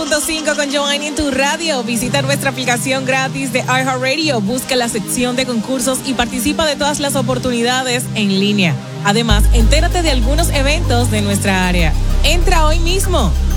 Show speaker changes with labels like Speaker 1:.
Speaker 1: 106.5 con Giovanni en tu radio. Visita nuestra aplicación gratis de iHeartRadio. Busca la sección de concursos y participa de todas las oportunidades en línea. Además, entérate de algunos eventos de nuestra área. Entra hoy mismo